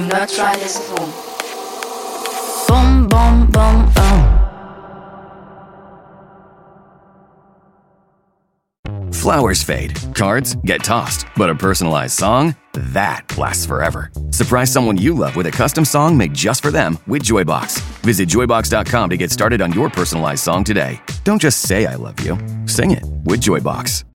Do not try this at home. Boom, boom, boom, boom. Flowers fade, cards get tossed, but a personalized song, that lasts forever. Surprise someone you love with a custom song made just for them with Joybox. Visit joybox.com to get started on your personalized song today. Don't just say I love you, sing it with Joybox.